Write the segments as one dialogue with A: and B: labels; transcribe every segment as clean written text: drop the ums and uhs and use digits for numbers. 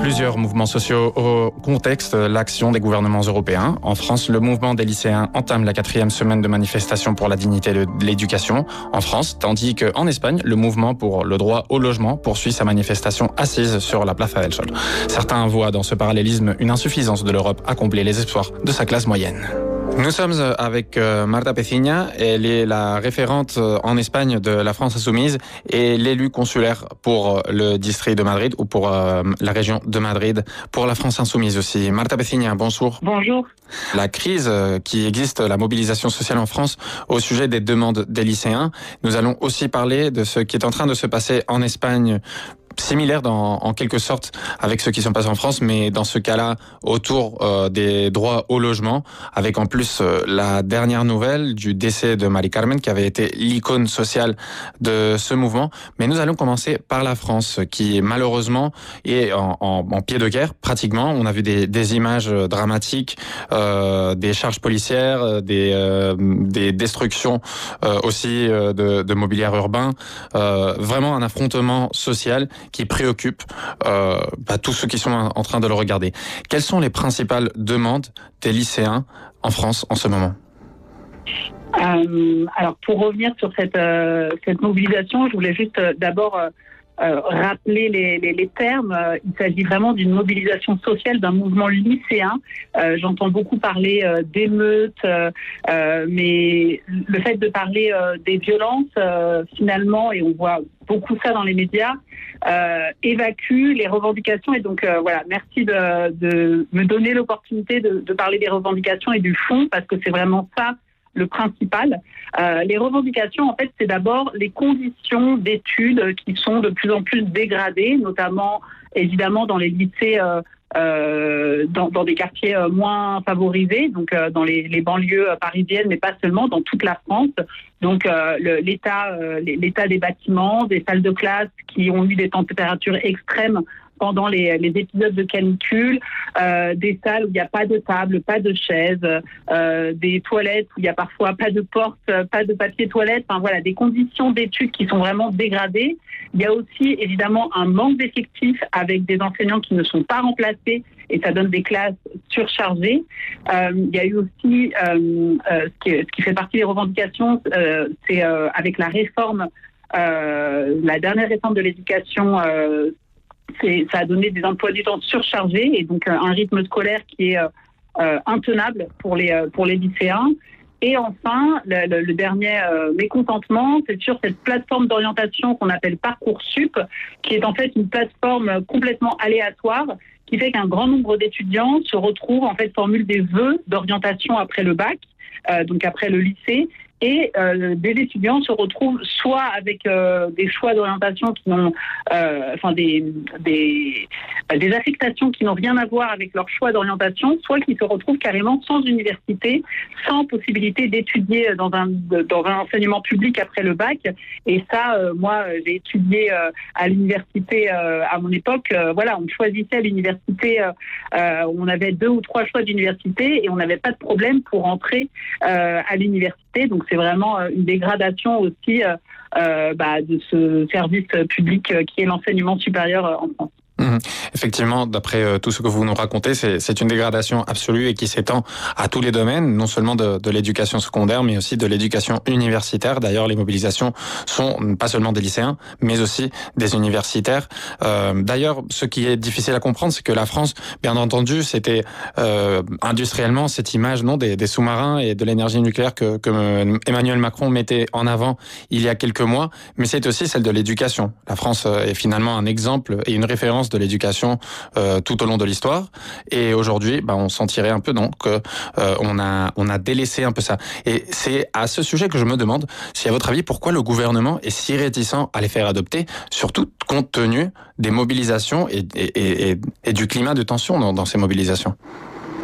A: Plusieurs mouvements sociaux au contexte l'action des gouvernements européens. En France, le mouvement des lycéens entame la 4e semaine de manifestation pour la dignité de l'éducation en France, tandis qu'en Espagne, le mouvement pour le droit au logement poursuit sa manifestation assise sur la Plaza del Sol. Certains voient dans ce parallélisme une insuffisance de l'Europe à combler les espoirs de sa classe moyenne. Nous sommes avec Marta Peciña, elle est la référente en Espagne de la France Insoumise et l'élue consulaire pour le district de Madrid ou pour la région de Madrid, pour la France Insoumise aussi. Marta Peciña, bonjour.
B: Bonjour.
A: La crise qui existe, la mobilisation sociale en France au sujet des demandes des lycéens. Nous allons aussi parler de ce qui est en train de se passer en Espagne, similaire en quelque sorte avec ce qui se passe en France, mais dans ce cas-là autour des droits au logement, avec en plus la dernière nouvelle du décès de Mari Carmen, qui avait été l'icône sociale de ce mouvement. Mais nous allons commencer par la France, qui malheureusement est en pied de guerre pratiquement. On a vu des images dramatiques, des charges policières, des destructions aussi de mobilier urbain, vraiment un affrontement social qui préoccupe tous ceux qui sont en train de le regarder. Quelles sont les principales demandes des lycéens en France en ce moment ?
B: Alors, pour revenir sur cette mobilisation, je voulais juste d'abord rappeler les termes. Il s'agit vraiment d'une mobilisation sociale d'un mouvement lycéen. J'entends beaucoup parler d'émeutes, mais le fait de parler des violences, finalement, et on voit beaucoup ça dans les médias, évacue les revendications. Et donc, voilà, merci de me donner l'opportunité de parler des revendications et du fond, parce que c'est vraiment ça le principal. Les revendications, en fait, c'est d'abord les conditions d'études qui sont de plus en plus dégradées, notamment, évidemment, dans les lycées, dans des quartiers moins favorisés, donc dans les banlieues parisiennes, mais pas seulement, dans toute la France. Donc, l'état des bâtiments, des salles de classe qui ont eu des températures extrêmes pendant les épisodes de canicule, des salles où il n'y a pas de table, pas de chaise, des toilettes où il n'y a parfois pas de porte, pas de papier toilette, enfin voilà, des conditions d'études qui sont vraiment dégradées. Il y a aussi évidemment un manque d'effectifs avec des enseignants qui ne sont pas remplacés et ça donne des classes surchargées. Il y a eu aussi, ce qui fait partie des revendications, c'est avec la réforme, la dernière réforme de l'éducation, ça a donné des emplois du temps surchargés et donc un rythme scolaire qui est intenable pour les lycéens. Et enfin, le dernier mécontentement, c'est sur cette plateforme d'orientation qu'on appelle Parcoursup, qui est en fait une plateforme complètement aléatoire, qui fait qu'un grand nombre d'étudiants se retrouvent, en fait, formulent des vœux d'orientation après le bac, donc après le lycée, et des étudiants se retrouvent soit avec des choix d'orientation qui n'ont, des affectations qui n'ont rien à voir avec leur choix d'orientation, soit qui se retrouvent carrément sans université, sans possibilité d'étudier dans un enseignement public après le bac. Et ça, moi, j'ai étudié à l'université à mon époque. Voilà, on choisissait à l'université, on avait 2 ou 3 choix d'université et on n'avait pas de problème pour entrer à l'université. Donc c'est vraiment une dégradation aussi de ce service public qui est l'enseignement supérieur en France.
A: Effectivement, d'après tout ce que vous nous racontez, c'est une dégradation absolue et qui s'étend à tous les domaines, non seulement de l'éducation secondaire, mais aussi de l'éducation universitaire. D'ailleurs, les mobilisations sont pas seulement des lycéens, mais aussi des universitaires. D'ailleurs, ce qui est difficile à comprendre, c'est que la France, bien entendu, c'était industriellement cette image des sous-marins et de l'énergie nucléaire que Emmanuel Macron mettait en avant il y a quelques mois, mais c'est aussi celle de l'éducation. La France est finalement un exemple et une référence de l'éducation tout au long de l'histoire. Et aujourd'hui, on sentirait un peu que on a délaissé un peu ça. Et c'est à ce sujet que je me demande si, à votre avis, pourquoi le gouvernement est si réticent à les faire adopter, surtout compte tenu des mobilisations et du climat de tension dans ces mobilisations.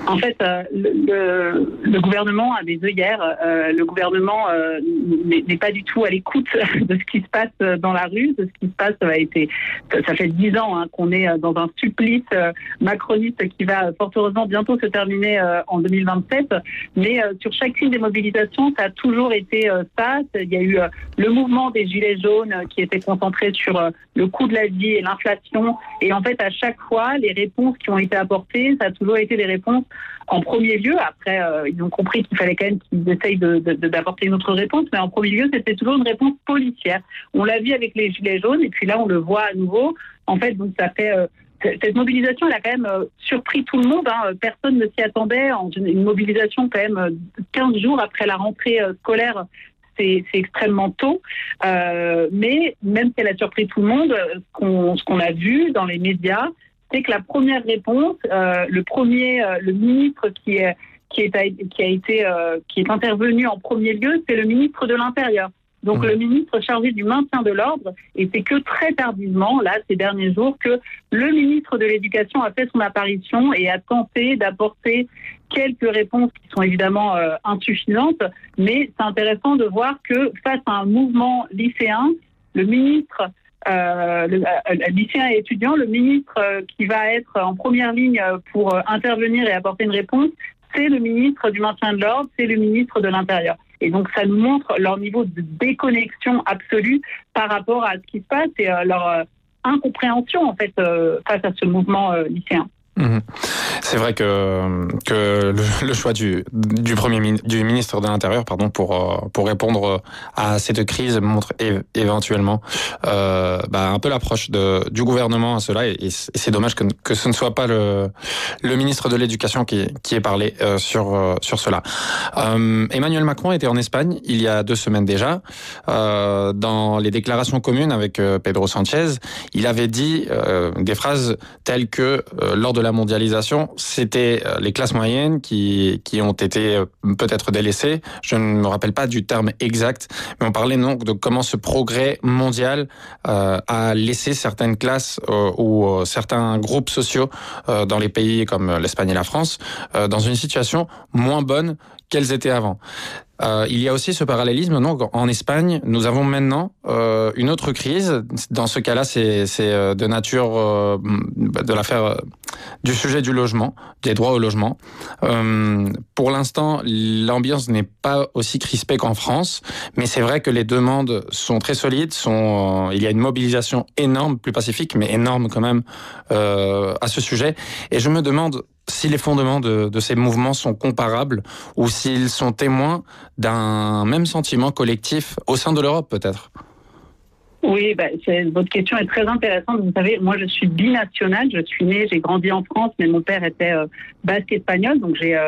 B: En fait, le gouvernement a des œillères. Le gouvernement n'est pas du tout à l'écoute de ce qui se passe dans la rue, de ce qui se passe. Ça fait 10 ans qu'on est dans un supplice macroniste qui va fort heureusement bientôt se terminer en 2027. Mais sur chacune des mobilisations, ça a toujours été ça. Il y a eu le mouvement des Gilets jaunes qui était concentré sur le coût de la vie et l'inflation. Et en fait, à chaque fois, les réponses qui ont été apportées, ça a toujours été des réponses en premier lieu. Après, ils ont compris qu'il fallait quand même qu'ils essayent d'apporter une autre réponse, mais en premier lieu, c'était toujours une réponse policière. On l'a vu avec les Gilets jaunes, et puis là, on le voit à nouveau. En fait, donc ça fait... cette mobilisation, elle a quand même surpris tout le monde. Personne ne s'y attendait. Une mobilisation quand même 15 jours après la rentrée scolaire, c'est extrêmement tôt. Mais même si elle a surpris tout le monde, ce qu'on a vu dans les médias, c'est que la première réponse, le ministre qui est intervenu en premier lieu, c'est le ministre de l'Intérieur. Donc le ministre chargé du maintien de l'ordre, et c'est que très tardivement, là, ces derniers jours, que le ministre de l'Éducation a fait son apparition et a tenté d'apporter quelques réponses qui sont évidemment insuffisantes, mais c'est intéressant de voir que face à un mouvement lycéen, le ministre lycéens et étudiants, le ministre qui va être en première ligne pour intervenir et apporter une réponse, c'est le ministre du maintien de l'ordre, c'est le ministre de l'Intérieur. Et donc ça nous montre leur niveau de déconnexion absolue par rapport à ce qui se passe et leur incompréhension en fait face à ce mouvement lycéen.
A: C'est vrai que le choix du ministre de l'Intérieur, pour répondre à cette crise montre éventuellement un peu l'approche du gouvernement à cela, et c'est dommage que ce ne soit pas le ministre de l'Éducation qui ait parlé sur cela. Emmanuel Macron était en Espagne il y a 2 semaines déjà. Dans les déclarations communes avec Pedro Sánchez, il avait dit des phrases telles que lors de la mondialisation, c'était les classes moyennes qui ont été peut-être délaissées. Je ne me rappelle pas du terme exact, mais on parlait donc de comment ce progrès mondial a laissé certaines classes ou certains groupes sociaux dans les pays comme l'Espagne et la France dans une situation moins bonne qu'elles étaient avant. Il y a aussi ce parallélisme. Donc, en Espagne, nous avons maintenant une autre crise. Dans ce cas-là, c'est de nature de l'affaire du sujet du logement, des droits au logement. Pour l'instant, l'ambiance n'est pas aussi crispée qu'en France, mais c'est vrai que les demandes sont très solides. Il y a une mobilisation énorme, plus pacifique, mais énorme quand même à ce sujet. Et je me demande si les fondements de ces mouvements sont comparables ou s'ils sont témoins d'un même sentiment collectif au sein de l'Europe, peut-être.
B: Oui, votre question est très intéressante. Vous savez, moi, je suis binationale. Je suis née, j'ai grandi en France, mais mon père était basque espagnol, donc j'ai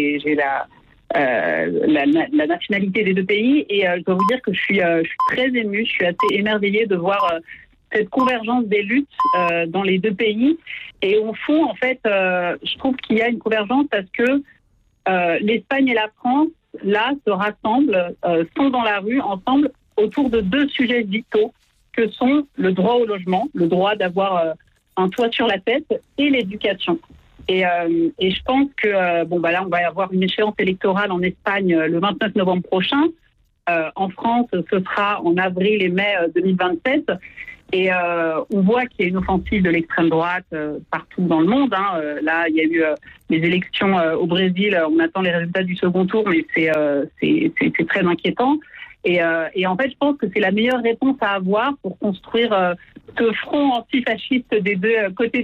B: la nationalité des 2 pays. Et je dois vous dire que je suis très émue, je suis assez émerveillée de voir cette convergence des luttes dans les 2 pays. Et au fond, en fait, je trouve qu'il y a une convergence parce que l'Espagne et la France, là, se rassemblent, sont dans la rue ensemble autour de 2 sujets vitaux que sont le droit au logement, le droit d'avoir un toit sur la tête, et l'éducation. Et je pense que là, on va y avoir une échéance électorale en Espagne le 29 novembre prochain. En France, ce sera en avril et mai 2027. Et on voit qu'il y a une offensive de l'extrême droite partout dans le monde. Là, il y a eu les élections au Brésil. On attend les résultats du second tour, mais c'est très inquiétant. Et en fait, je pense que c'est la meilleure réponse à avoir pour construire ce front antifasciste des 2 côtés